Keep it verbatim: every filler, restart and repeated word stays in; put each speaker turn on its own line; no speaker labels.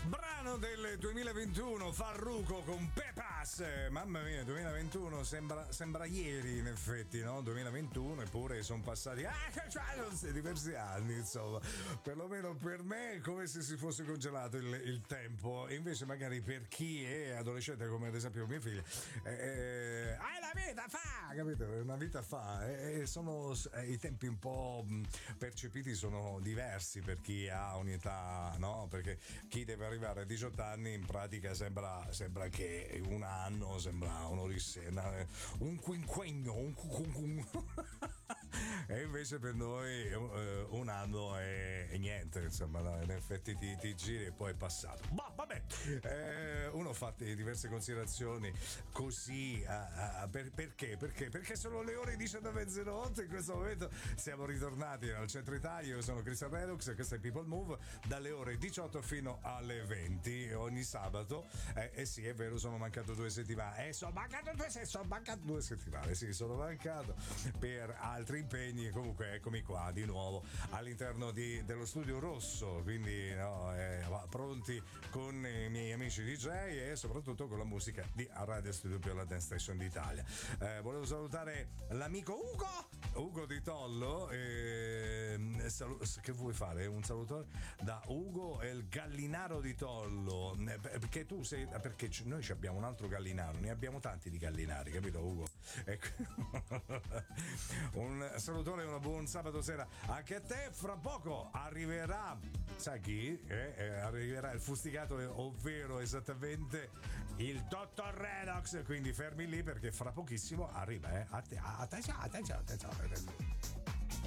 Brano del duemilaventuno, Farruko con Pepas. Mamma mia, duemilaventuno sembra, sembra ieri in effetti, no? duemilaventuno, eppure sono passati ah, cioè, diversi anni, insomma. Perlomeno per me è come se si fosse congelato il, il tempo. E invece magari per chi è adolescente, come ad esempio mia figlia, eh, eh, ah, la vita fa, capito? Una vita fa. E eh, sono eh, i tempi un po' percepiti sono diversi per chi ha un'età, no? Perché chi deve arrivare a diciotto anni in pratica sembra, sembra che un anno sembra un'orissena, un quinquennio, un cucum. E invece per noi uh, un anno è, è niente, insomma, no? In effetti ti, ti giri e poi è passato. Ma vabbè, eh, uno fa diverse considerazioni così, uh, uh, per, perché? Perché? Perché sono le ore diciannove e zero otto, in questo momento siamo ritornati al centro Italia. Io sono Cristian Redux e questo è People Move dalle ore diciotto fino alle venti ogni sabato. Eh, eh sì, è vero, sono mancato due settimane. Eh, sono mancato due settimane, sono mancato due settimane, sì, sono mancato per altri impegni. Comunque eccomi qua di nuovo all'interno di, dello studio rosso, quindi no, eh, pronti con i miei amici D J e soprattutto con la musica di Radio Studio Più, la Dance Station d'Italia. Eh, volevo salutare l'amico Ugo Ugo di Tollo, eh, salu- che vuoi fare? Un saluto da Ugo e il Gallinaro di Tollo, eh, perché tu sei, perché noi ci abbiamo un altro Gallinaro, ne abbiamo tanti di Gallinari, capito Ugo? Ecco. Un salutone e un buon sabato sera anche a te. Fra poco arriverà, sai chi? Eh, eh, arriverà il fustigato, ovvero esattamente il dottor Redox, quindi fermi lì perché fra pochissimo arriva, eh. Attenzione, attenzione, attenzione.